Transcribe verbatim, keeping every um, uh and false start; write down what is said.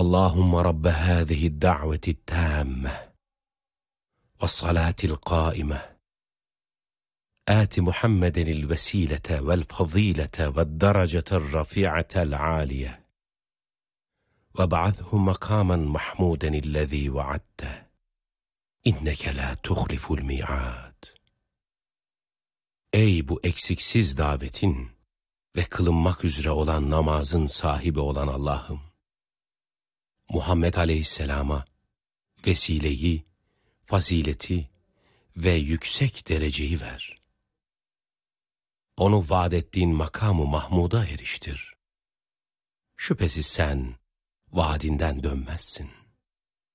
Allahümme Rabbe hâzihi da'veti tâmme ve salâtil qâime âti Muhammedenil vesilete vel fazilete ve derecetel rafi'atel âliye ve ba'athu makamen mahmudenillezî vaadte inneke la tuhliful mi'ad. Ey bu eksiksiz davetin ve kılınmak üzere olan namazın sahibi olan Allah'ım, Muhammed Aleyhisselam'a vesileyi, fazileti ve yüksek dereceyi ver. Onu vaat ettiğin makamı Mahmud'a eriştir. Şüphesiz sen vaadinden dönmezsin.